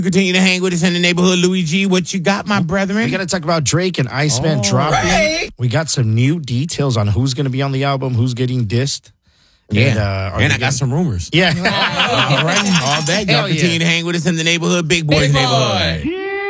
Continue to hang with us in the neighborhood. Louis G, what you got, my brethren? We got to talk about Drake and Iceman dropping. Right. We got some new details on who's going to be on the album, who's getting dissed. Yeah, and I got some rumors. Yeah. All right, all that. Y'all Hell yeah. continue to hang with us in the neighborhood. Big Boys Neighborhood.